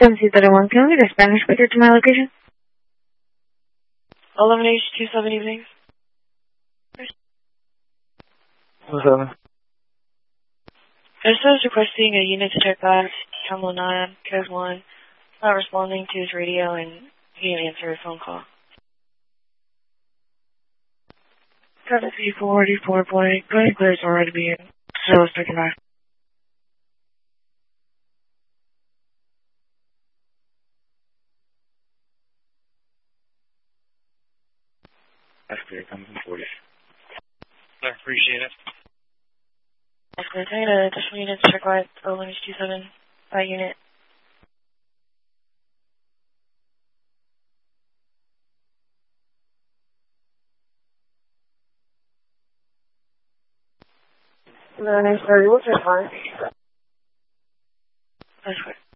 731, can we get a Spanish speaker to my location? 11H27 evening. What's up? This is requesting a unit to check back. Camel 9, Code 1. Not responding to his radio and he didn't answer his phone call. 7C484 point. Go ahead, clear. It's already to be in. So let's take it back. That's clear. Coming from 40. I appreciate it. That's good. I need an additional unit to check back. 11H27 by unit. What's your time? That's good.